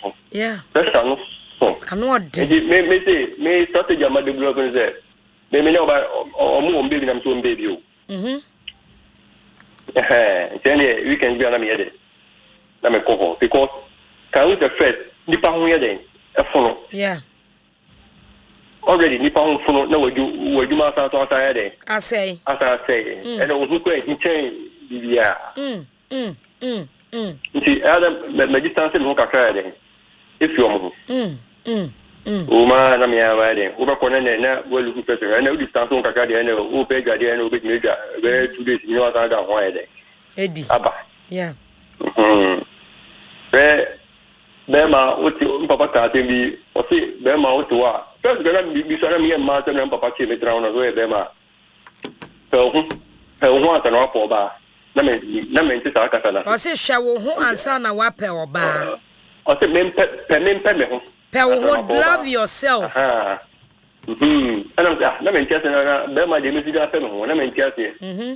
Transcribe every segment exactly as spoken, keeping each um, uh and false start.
Yeah. That's no. I'm not. Me me say me strategy am develop say me me know about omo on baby na so baby o. Mhm. Eh, then we can be na me here. Na me ko because can we the first nipa ho here then e fono. Yeah. Already nipa ho fono na wadu wadu ma sa to asa here. I say. Asa say. And o hu ko e chain bibia. Mm. Mm. Mm. Mm. Nti adam me distance no kakra here. If you am. Mm. Mm. Mm. Uma na me ava there. Uba kona na na we look person. Na we distance no kakra there na o pe gade na o be meja. We two days ni wa ga ho here. Eddie. Aba. Yeah. Mhm. Be be ma oti papa ka te bi o si be ma oti wa. First gana bi bi so na me ma te na papa che me tra na so e be ma. So hu. E hu ata na po ba. Na me na me nti sa ka sala. O se hwe wo ho ansa na wa pe oba. O se me pe pe me pe me ho. Pe wo ho love yourself. Ah. Mhm. Ana me na me nti asa na be ma de me si da pe me ho na me nti asa. Mhm.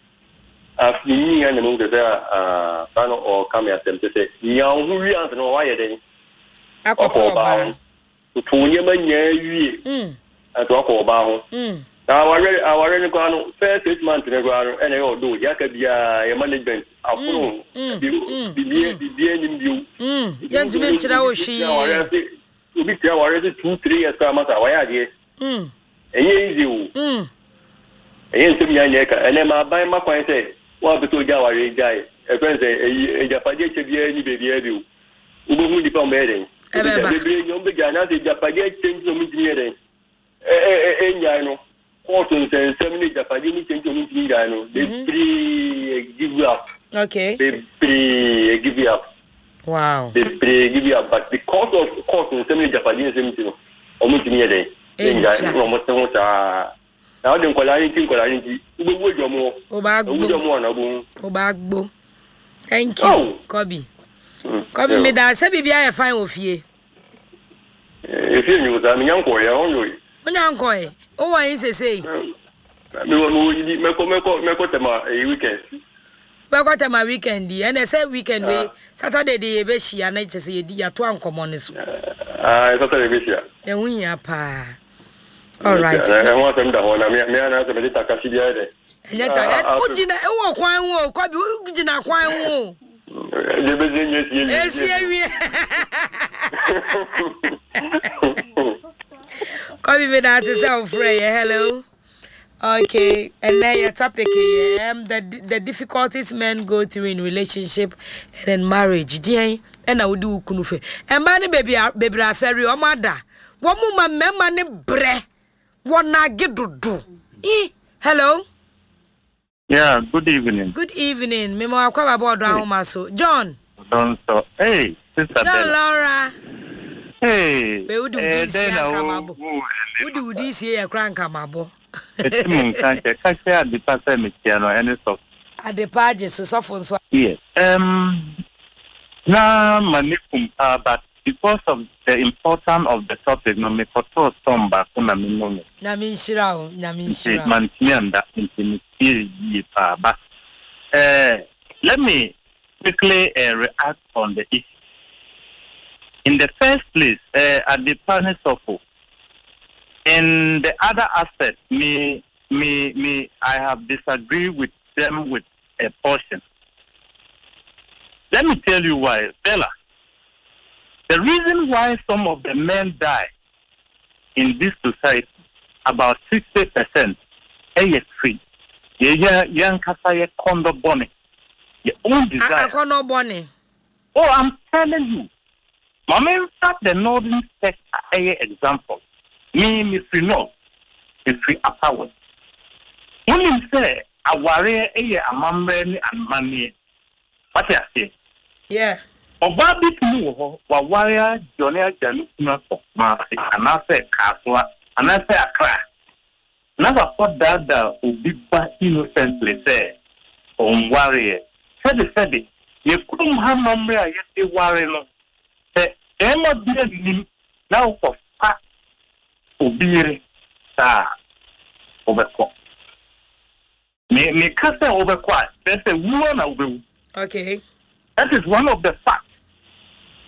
Afini ya na mo de ah ba no o come ya tem say nya hu wi an no wa ye den Akopo ba. To nye ma nya wi. Mm. Ato akọ ba ho. Mm. Na wa re wa re ni kwa no first six months ne kwa no ene o do ya ka bia ya management afunu bi bi bi ni bi. Mm. Ya ntumi nchira wo hwi. Obi tia wa re two three years ka mata wa ya de. Mm. Enye easy o. Mm. Enye ntumi nya nya ka ene ma ban ma kwan say wa beto ja wa re jai e friend say e japade che bia ni bebi e bi ubo hu di pa mbere e be ba bebi nyom be ja na se japade change no mi ni ere e e e nya no ko to se sem ni japade ni change no mi ni ga no they pre give up. Okay. They pre give up. Wow. They pre give up but because of course se sem ni japade se mi no o mi ni ere e nya no mo se ta now dem kola yin tin kola yin ti gbogbo jomo o ba gbo jomo na bo o ba gbo thank you Kobi Kobi me da se bibia ye fine ofie e fie ni o da mi yanko ya on yo o yanko e o wa yin sesei mi wo no yi me ko me ko me ko tema e weekend we ko tema weekend e na say weekend we Saturday dey be hia na chese ye di ya to ankomo ne so ah Saturday be hia e hu ya pa. All right. I want them to hold me. Me and I say me take kasi dia de. Nyata, o gina e wo kwan wo, Kobi o gina kwan wo. Je be zenye si. Esi ewi. Kobi be na say frey. Hello. Okay, and then your topic here, um, the the difficulties men go through in relationship and in marriage. Dien, and I would do kunufe. And man baby baby aferi o mada. Wo mu ma mema ne bre. Wanna get do do. Eh, hello. Yeah, good evening. Good evening. Memo akwa about down maso. John. Don't so. Hey, sister John Laura. Hey. We would do this here kamabo. Would do this here kran kamabo. It's mun kanche kanche adi pa se me tiano any so. Ade page so so fun so. Yes. Um na manikum uh, but because of the importance of the topic, no me koto somba kuna minome. Na minshirao, na minshirao. Man tianda intimity pa but uh, let me quickly uh, react on the issue. In the first place, uh, at the partners of in the other aspect, me me me I have disagreed with them with a portion. Let me tell you why, Bella. The reason why some of the men die in this society, about sixty percent, is free. Yeah, young Kasaya Kondo Bonnie. Your own desire. Kondo Bonnie. Oh, I'm telling you. Mama, in fact, the northern sect a example. Me, me free no, me free power. When you say a warrior, a mamre and money, what I say? Yeah. Oba bit mu wa warrior Johnny Janu na ko ma ana se kaswa ana se akra na ba for that da obi ba innocently say on warrior said said ye kudum ha nomre a ye warrior no se e mo dia nim na ko fa obire ta obeko me me kasa obeko a say wu na obewu. Okay. That is one of the facts.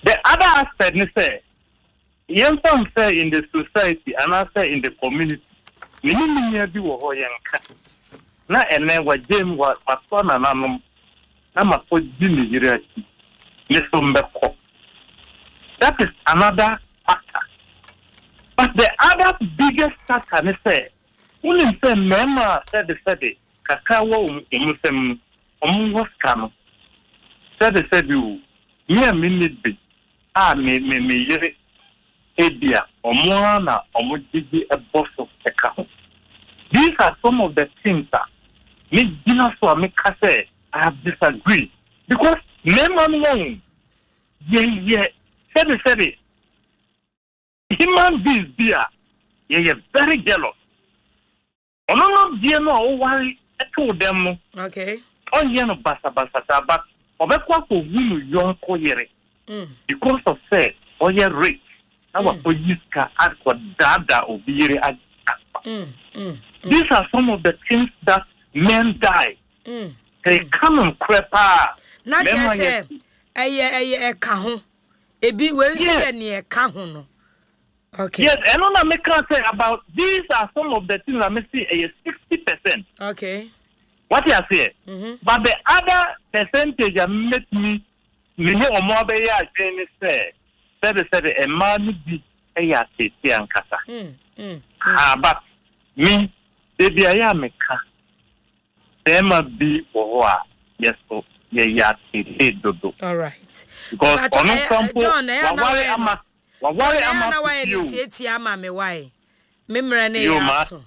The other aspect is say, young some say in the society and I say in the community, many years you were young. Na ene wa James wa wa na nanom na mapo jini yirati lesombeko. That is another factor. But the other biggest factor is say, when you say mema said the said kakawa umusem umwas kano said the said you me a minute be ah me me me yiri ebia omwana omujiji a boss of the car. These are some of the things that me dinner so me say I have disagreed because mema no yeah yeah said the said human beings there yeah yeah very jealous. Ono no die no o worry to them. Okay. On ye no basa basa but obekwa ko winu yonko yere. Mm. Because of say o ye rich. Na wa po yiska akwa dada obire ag. Mm. Mm. These are some of the things that men die. Mm. They come and crepa. Na just say eye eye e ka ho. Ebi we see ne e ka ho no. Okay. Yes, and on I can say about these are some of the things I may see a sixty percent. Okay. What you say? Mm-hmm. But the other percentage that make me me or more be ya say said said a man be a ya say and kasa. Mm. Ah, but me they be a meka. There must be or yes so yeah ya say dodo. All right. Because but, on uh, some John, I Wa why am I why enti ama me why memra na yaso.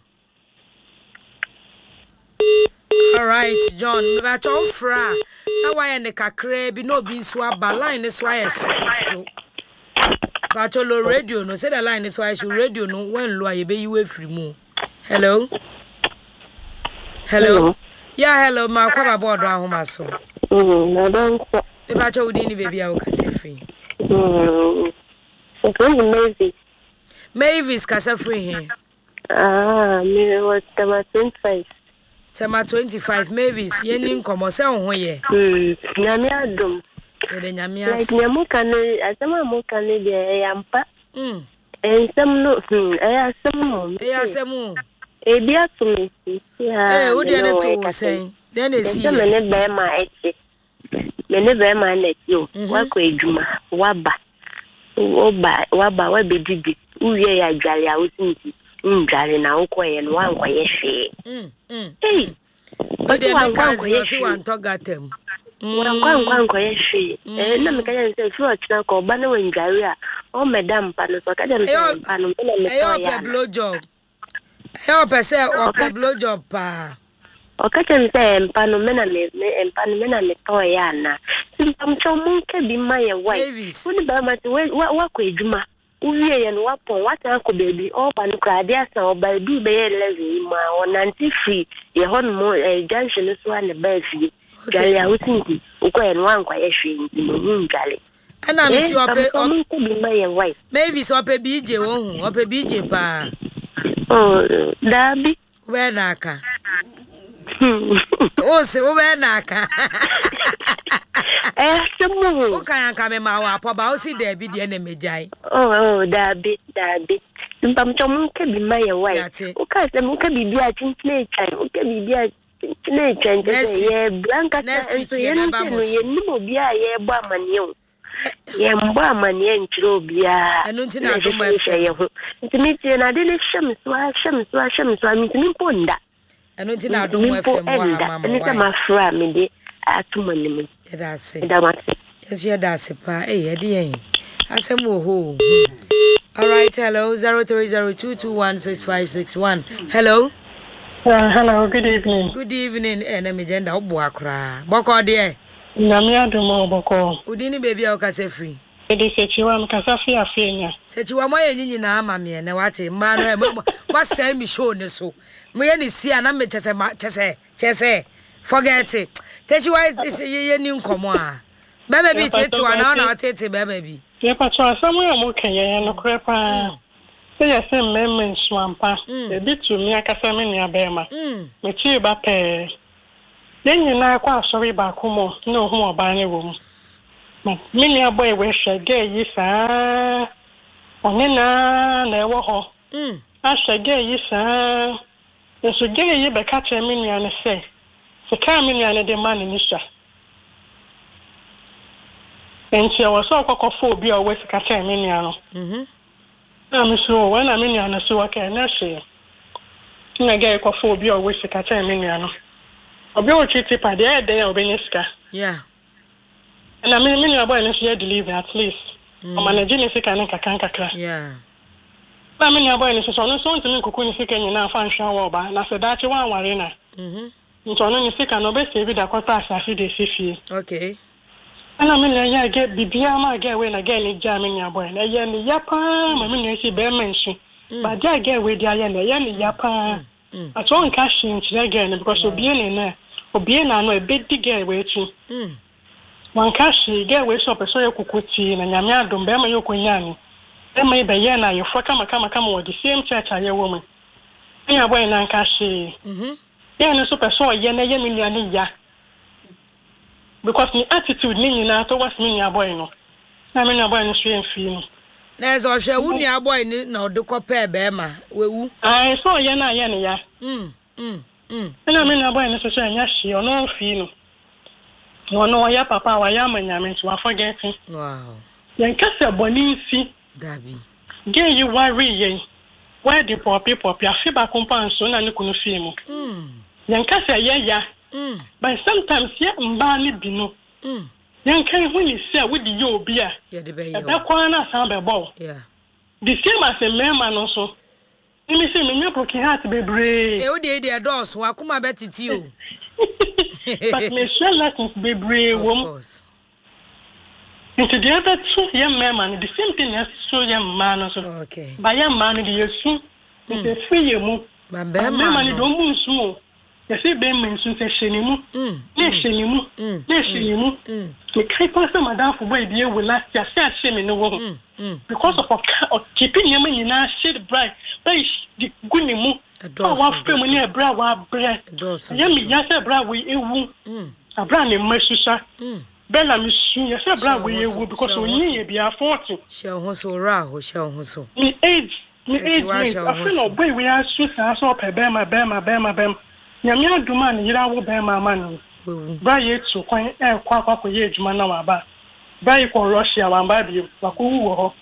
All right John me ba cho fra na why ne kakra bi no bi nso aba line so aye so ba cho lo radio no say the line so aye so radio no when lo aye be yiwe free mu. Hello hello, hello. Yeah hello ma kwa ba board ahoma so mm na don so me ba cho udi ni baby a wo kase free. mm Okay, Mavis. Mavis kasa free here. Ah, me was tema twenty-five. Tema twenty-five Mavis, ye ni nkomo se ho ye. Hmm, nyame adom. E de nyame as. Like nyamo kan asema mo kan de e yampa. Hmm. E nsem no, hmm, e asem no. E asem. E bia to me. Eh, wo de ne to sen. De na si. Se me ne be ma eche. Me ne be ma na ti o. Wa ko edwuma, wa ba. Oba waba wa bedidi uye ya dwale a wosinti ndwale na ukoye no wankoye hwe mm mm eh o de me kazi si wan to gatem wan kwan kwan koye hwe eh na me kanya se fi o tina ko ba na wan dwale a o madam pa no so ka dem pa no na me to ya e o blow job e o pese o pe blow job pa o ka tem se mpa no me na me mpa no me na me to ya na simpam chomun ke bi ma ye wai woni ba ma wa wa ko eduma uwie ye no wa pon wa tan ko baby o ba no krade asa o ba du be ye levi ma o nanti free ye hon mo e junction so na ba fi gale a wutinti uko ye no wan kwa ye hwe nti mo hu gale ana mi si ope o ko bi ma ye wai maybe so ope bi je wo hu ope bi je pa oh dabi we na aka o se o we na aka eh semu o kan kan me ma wa po ba o si da bi de na mejai oh oh dabi dabi mbam chomun ke bi ma ye wai o ka se mu ke bi bi a tintine chan o ke bi bi a tintine chan je ye blanca so ye no ye ni mo bi a ye bo amane o ye mbo amane ntiro bi a enu ntina do ma fe ye ho ntimi tie na de le shem so a shem so a shem so a ntimi ponda enu ntina do ma fe mo ha mama eni ma fra me de atumanim eda se eda ma se yesu eda se pa eh ye de yen asem wo ho. All right, hello zero three zero two two one six five six one. Hello. Uh, hello, good evening. Good evening. Eh na me genda obo akra. Boko de. Na me adumo boko. Udini baby a okase free. E de sechiwa mkasa fi afenya. Sechiwa moye nyinyi na ama me na wate ma no ma say me show ne so. Me ye ni si ana me chese ma chese chese. Forget it. Sechiwa is ye ni nkomo a. Bebe bi tete wa na na tete bebe bi. Ye pa cho asamu ya mo kenye no krepa. Se ya se mmemme swampa. E bi tu mi akasa me ni abema. Me chi ba pe. Ye nyina kwa asori ba ko mo na ohu oba ne wo mu. Mini aboy we shege yi sa. One na na ewo ho. Mm. A shege yi sa. Nso gege yi be ka che mini ane se. Se ka mini ane de man ni sha. Enti awo so akokofo obi a we se ka che mini ano. Mhm. Na mi so when na mini ane so waka na she. Na gege akokofo obi a we se ka che mini ano. Obi o chiti pa de e de obi niska. Yeah. And I mean, many about it, she deliver at least. I'm managing a second and kakra. Yeah. I mean, about it, so no son to me, Kukuni second in our function over, and I said that you want warina. Mhm. So no second, no best every day, quarter, I see the city. Okay. And I mean, I get Bibiama, get when again in jamming your boy. I am the Yapa, I mean, I see bear mention. But I get with the Ayan, the Yan Yapa. I don't cash in again because you'll be in there. Or being I know a big digger waiting. Mm. One kashi get way so so you kukuti na nyamya dombe ma yo kunyani e mai be ye na yo foka maka maka mo the same church aye woman e ya boy na kashi Mhm. ye no so person ye na ye million ya because the attitude ni na to was me ya boy no na me na boy no so en fi no na zo hwe wu ni aboy ni na odekọ pe be ma wewu ai so ye na ye ne ya mm mm mm na me na boy no so so anya shi o no fi no no no ya papa wa ya manyame to forgetting. Wow. Yan kasa boni nsi. Dabi. Ge yi worry yen. Why the poor people pia fiba compound so na ni kunu fi mu. Mm. Yan kasa ye ya. Mm. But sometimes ya mba ni binu. Mm. Yan kan hu ni se we di yo obi a. Yeah, the be E be kwa na san be bo. Yeah. The same as a man no so. Ni se me nya broken heart bebre. E o de de dos wa kuma betiti o. But me share lessons bebre Of wom. course. Into the other two young men, the same thing as so young man also. Okay. By young man, the yesu, it's a free mu. Ma be Man, ma. man, don't move so. You see, Ben mentions a shenimu, Mm. ne shenimu, Mm. ne shenimu. Mm. The creepers, madame, for where the will last year, say shame in the world. Mm. Mm. Because of of keeping your money in our shade bright, but the good name. Oh, what film near bra, what bread. Dos. Yummy, yes, a bra, we ewu. Mm. A brand name, Messusa. Mm. Bella, Miss, yes, a bra, we ewu, because we need be a fortune. Shall ho so ra ho shall ho so. Me age, me Say age, you are I shall feel no way we are Swiss and so per bema, bema, bema, bema. Yamia do man, you are bema man. Wewu. Buy it to coin air quack up with age man now about. Buy it for Russia, one baby, Waku. Wow.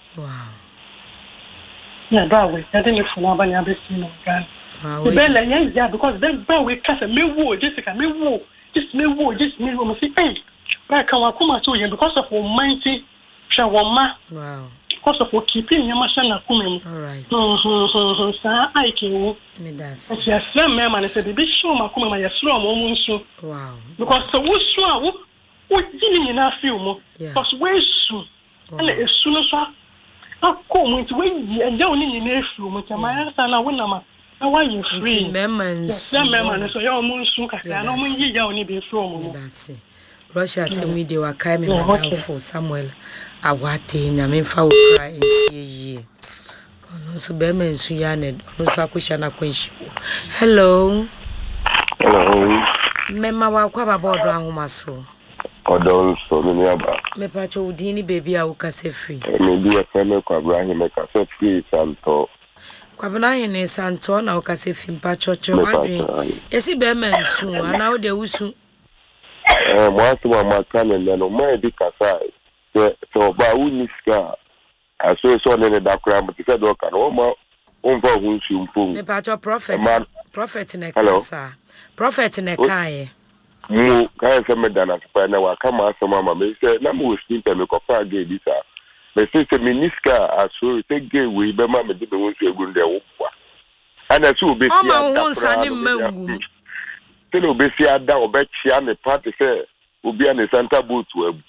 Yeah, that way. I didn't know for Nabany Abyssino again. Wow. The bell, yeah, because then Bow we cast a me woo, Jessica, me woo, just me woo, just me woo, see, hey, but come on, to you because of mighty Shawama, Wow. because of keeping your machine at Kumim. All right. Hm, sir, I can. Me das. If you're slim, man, I said, be sure my Kuma, you're slow, moment soon. Wow. Because the wood swallow, what didn't in our film, Yeah. because way soon. And as soon as I come with way and don't need an issue, with my answer, and I win them. How are you free? Memans. Some men, so your moon soon, I don't mean you only be from. That's it. Russia send me they were coming madam for Samuel Awate nyame fa wo kra ensie yie. Ono so be men su ya ne ono so akusha na kwenshi. Hello. Hello. Mema wa kwa baba odo ahoma so. Odo so me aba. Me pa cho udini baby a wo kase free. Me bi e fe me kwa Abraham me kase free santo. Kwa bana ye ne santo na wo kase free mpa cho cho wadwen. Esi be men su ana wo de wusu. Eh mo aso ma maka ne no ma di kasa. Se so ba uni ska. Aso so ne ne dakra mo ti se do ka no ma on fa hu nsu mpo. Me pa cho prophet. Prophet ne Hello? kasa. Prophet ne kae. Mu ka se me dana pa na wa ka ma aso ma me se na mo skin pe me ko fa ge di sa. Me se se miniska aso te ge we be ma me di be hu nsu egun de wo kwa. Ana so be O ma hu nsa ne mangu. Tell obesi ada obechi ane party say obi ane Santa boot web.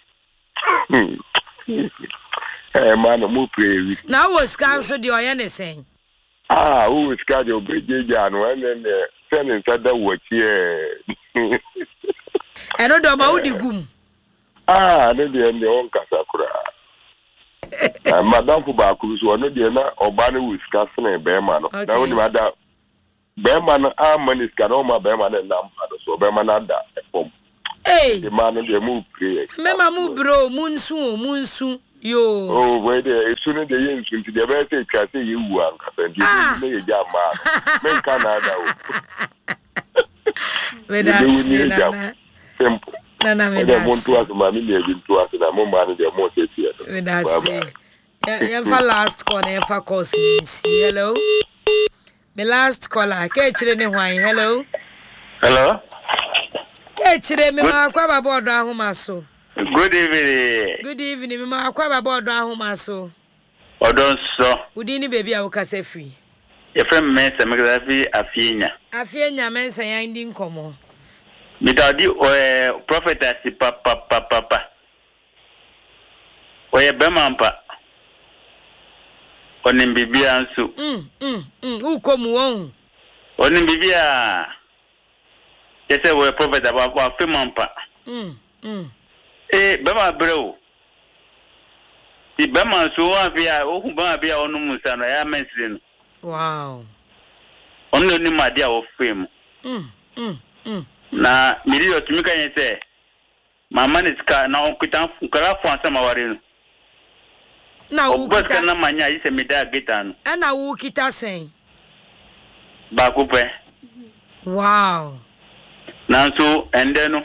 Eh man mo pray. Na wo scan so de oye ne sen. Ah, who is carry obeje anu ene ne send inside that watch here. Eno do ma udi gum. Ah, ne de ne on kasa kura. Ah, madam fu ba kuru so no de na oba ne wis kasa na be ma no. Na woni mada be ma no amani ska no ma be ma na nam so be ma na da e pom. Hey. The man the move pray. Mema mu bro, munsu, munsu. Yo. Oh, where the soon the yen soon to the better can say you are and you may jam man. Men Canada. With that simple. Nana me that want to ask money to us and I'm man the most here. With that say. Yeah, for last call, yeah, for course. Hello. My last caller. Catch it in wine. Hello. Hello. Catch it. Me ma kwa ba board down home so. Good evening. Good evening. Me ma kwa ba board down home so. Odon so. Udi ni baby a ukase free. Your friend me se me ga fi afienya. Afienya men se yan di nkomo. Me da di o prophet asi papa papa papa. Oye bemampa. Onim bibia nso. Mm mm mm ukomu won. Onim bibia. Yese we prophet aba kwa femampa. Mm mm. Eh bema brew. Ti bema so afia o hu bema bia onu musa no ya mensire no. Wow. Onu ni made a wo fem. Mm mm mm. Na miri otumi kan yese. Mama ni ska na onkutan fukara fu ansama ware no. Na wo kita na manya yise me da gita no. E na wo kita sen. Ba ko pe. Wow. Nanso ende no.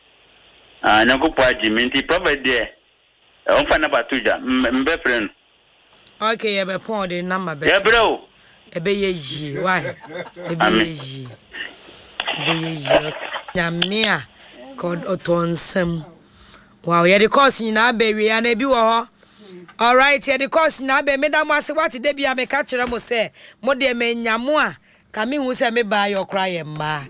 Ah nyako pa jiminti prophet there. On fa na batuja mbe friend. Okay, you be pon the number be. Yeah bro. E be ye yi. Why? E be ye yi. E be ye yi. Nyamia called otonsem. Wow, yeah the course ni na be wi na bi wo ho. All right, yeah the course na be me da mo ase what dey bia me ka kire mo say mo de me nyamo a ka me hu say me ba yo kra ye mba.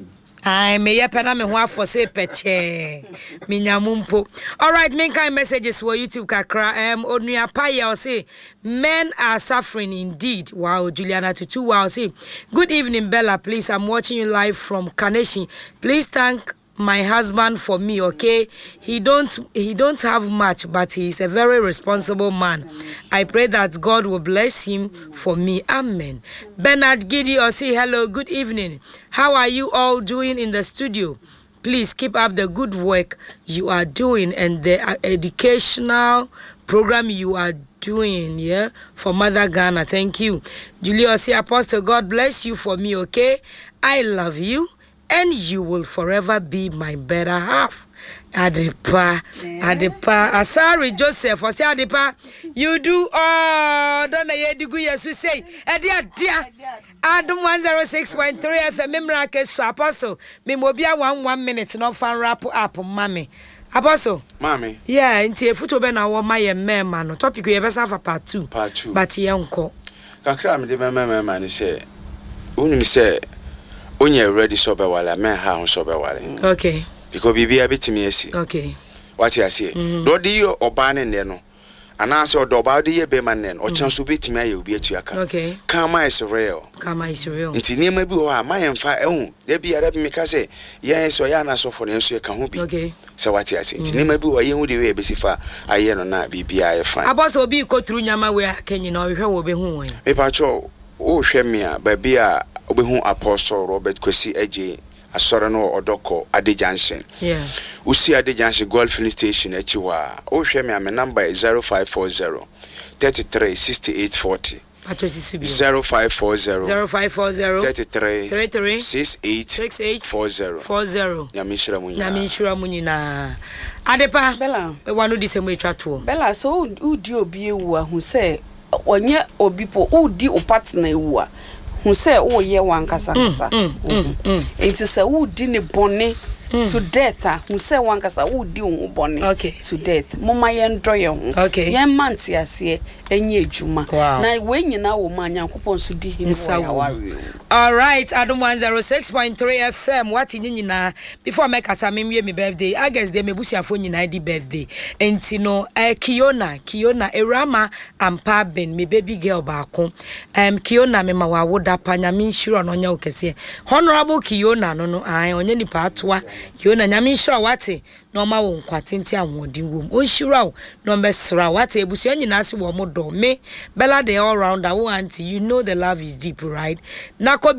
Ai me ye pena me ho afo say peche me nyamumpo. All right, main kind messages for YouTube kakra um onua paya say men are suffering indeed. Wow, Juliana Tutu wow say good evening Bella, please I'm watching you live from Kaneshi. Please thank my husband for me, okay? He don't he don't have much, but he is a very responsible man. I pray that God will bless him for me. Amen. Bernard Giddy or say hello, good evening. How are you all doing in the studio? Please keep up the good work you are doing and the educational program you are doing, yeah, for Mother Ghana. Thank you. Julia say Apostle, God bless you for me, okay? I love you. And you will forever be my better half. Adepa, Adepa, Asari Joseph, or say Adepa, you do all, don't I do yes, you say, Adia, dear, Adam one zero six point three F M, Miracle, Apostle, Mimobia one one minute, no fun wrap up, mommy. Apostle, Mammy, yeah, into a foot of an hour, my man, topic we ever have a part two, part two, but young co. Kakram, the man, say, Unim say, when you're ready, sober while I may have sober while. Okay. Because be a bit to me. Okay. What you say? Do you or banning then? And answer or do about the beman or chance to beat me, you'll be at your car. Okay. Karma is real. Karma is real. It's near my boo, my and fire own. There be a rabbit make say, yes, or Yana so for the answer can be. Okay. So what you say? It's near my boo, I would be able to far. I hear or not be be I fine. Abbas will be go through Yama where can you know if I will be home. A patrol, oh, Shemia, baby. Obehu Apostle Robert Kwesi Eje Asorano Odoko Ade Junction. Yeah. Usi Ade Junction Golf Filling Station Echiwa. O hwe me am number is zero five four zero, thirty-three, sixty-eight, forty. zero five four zero, zero five four zero, thirty-three, thirty-three, sixty-eight, forty. forty. Nyamishira munyi. Nyamishira munyi na. Adepa Bella. We wanu di semu etwa to. Bella so udi obi ewu a hu say onye obi po udi o partner ewu a who say oh ye wan kasa kasa enti say who di ne bone to death who say wan kasa who di wo bone okay to death mama ye ndoye ho okay ye manti ase enye adwuma na we nyina wo ma nyankopon so di hin wo. All right, Adam one zero six point three F M what nyina before make kasa me me birthday I guess they mebusiafo nyina di birthday enti no eh Kiona Kiona Erama ampa ben me baby girl baako um Kiona me ma wa woda pa nyame nhiro no nya okese honorable Kiona no no ai onye ni pa atoa Kiona nyame nhiro wate no ma wo nkwatenti ahodi wom onhiro wo no mesra wate ebusia nyina ase wo mo do me Bella the all rounder wo auntie you know the love is deep right Nakobi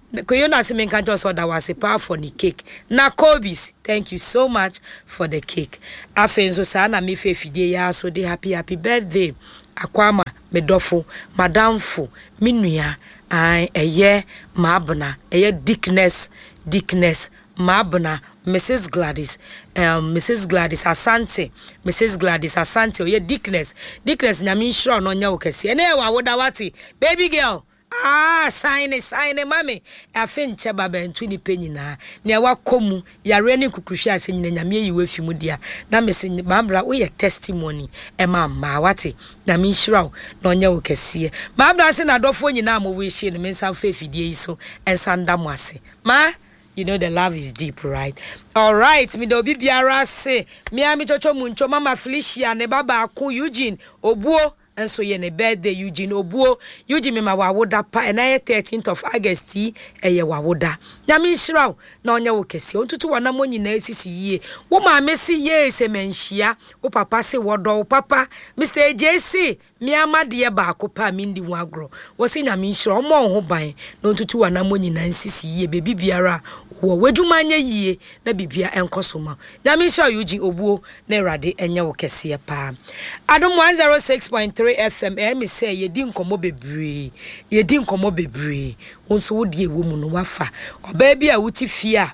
Koyona se menkanto so da was pa for the cake. Na Kobe's, thank you so much for the cake. Afenzo sa na me fe fidie ya so de happy happy birthday. Akwama medofo, madamfo, minua, ai eye mabna, eye dickness, dickness, mabna. Missus Gladys, um, Missus Gladys Asante, Missus Gladys Asante, oye Dickness, Dickness, nyami shro no nya ukesi. Ene wa woda wati, baby girl. Ah, sign it, sign it, mommy. Afin cheba ba ntu ni penyi na. Ni awa komu ya reni kukushi ase nyina nyame yiwe fi mu dia. Na me se mambra wo ye testimony e ma ma wati. Nyame shro no nya ukesi. Mambra se na dofo nyina mo we hye no me nsan fa fidie yi so ensanda mo ase. Ma you know the love is deep, right? All right, me do bibiara say, me ami chocho muncho mama Felicia ne baba aku Eugene obuo and so ye ne birthday Eugene obuo Eugene me ma wawoda pa and I thirteenth of August e ye wawoda. Nyame nhiraw na onya wo kese. Ontutu wana mo nyina esisi ye. Wo ma mesi ye se menhia, wo papa se wodo wo papa Mister J C mi amade ba akopa mi ndi hu agro wo se nyame nhira omo ho ban na ontutu wana mo nyina nsisi ye bebi biara wo wadwuma nya yie na bibia enkosoma nyame nhira Eugene obuo na erade enya wo kese pa Adom one oh six point three F M e me say ye di nkomo bebre ye di nkomo bebre wonso wo die wo mu no wafa oba bia wuti fia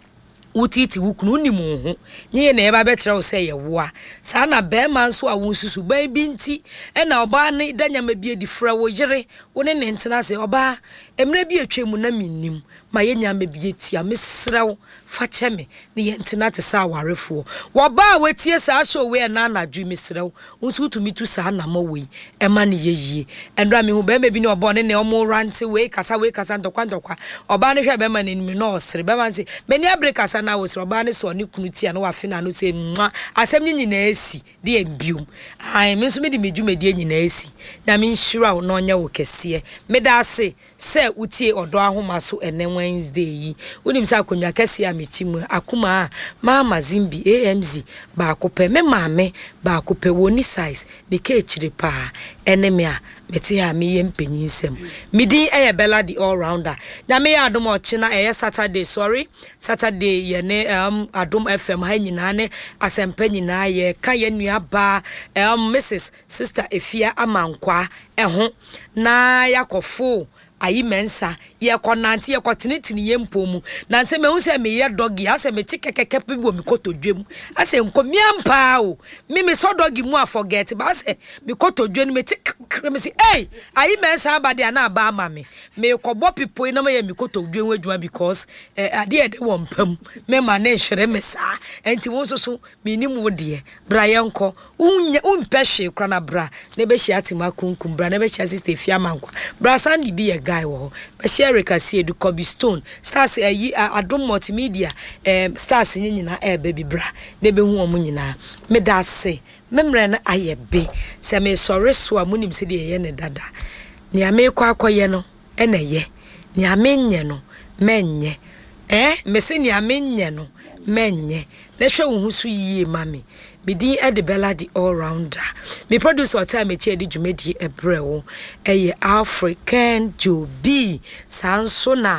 utiti wukunu ni mu ho nye na eba betre wo say ye woa sa na be man so a wonsusu ban bi nti e na oba ne danyama bi edi fra wo yire wo ne ne ntena se oba emre bi atwemu na minnim ma ye nyama bi etia mesrew fa cheme ne ye ntena te sa warefo wo ba wetie sa show we na na dwu mesrew wonsu tumi tu sa na ma we e ma ne ye yie endra me hu be ma bi ne oba ne ne omo rante we kasa we kasa ndokwa ndokwa oba ne hwe be ma ne nimi no osre be ma se meni abreka sa na wo sro ba ne so ne kunu tia no wa fe na no se mwa asem nyina esi de embium ai me so me de medwumadi nyina esi na me nhira no nya wo kese me da ase se utie odo ahoma so ene Wednesday yi unim sa akonwa kese a metimu akuma mama zimbi A M Z ba akope me maame ba akope woni size ne ka echire pa ene me a meti ha me yempanyin sem midin eye bella the all rounder na me ya adom ochina eye Saturday sorry Saturday ye ne um Adom F M ha nyina ne asempa nyina ye ka ye nua ba um Missus Sister Efia Amankwa eho na yakofo ayi mensa ye konante ye kotenetini ye mpomu na nse me hu se me ye dogi ase me tikekeke pe bo mi kotodwem ase nkomiampa o me me so dogi mu a forget ba ase me kotodwem me tikekeke me si hey ayi mensa ba de na ba ama me me kobo pipo na me ye me kotodwem adwuma because ade ade wo mpam me ma na hwere me sa enti wo so so me ni mu de bra ye nko unye umpehwe kra na bra na be hia atima kunkum bra na be hia Sister Efia Amankwa bra sandi bi ye guy wo be share ka see du Kobe Stone stars ayi Adom multimedia em stars nyina e baby bra na be hu omo nyina me da se memre na ayebe se me sore so amunim se de ye ne dada ni ame kwa akoye no e na ye ni ame nye no menye eh me se ni ame nye no menye na hwe wo hu so yie mami Bidi e de bella the all rounder. Me produce or time me che di dwumedi ebrewo. Eye African Joby Sansona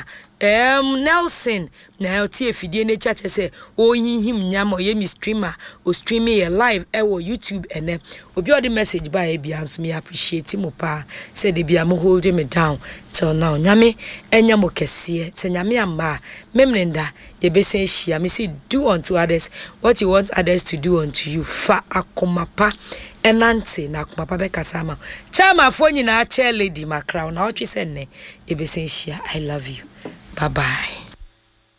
um Nelson na tie fidie ne chache se oyinhim nyam oye mi streamer o stream e live e wo YouTube ene obi o the message ba e bia nso me appreciate mo pa say de bia mo hold me down till now nyame enya mo kese se nyame amba memrenda ye be say hia me say do unto others what you want others to do unto you fa akomapa enante na akomapa be kasama chama fo nyina chair lady macrown na o twi se ne ye be say hia I love you. Bye bye.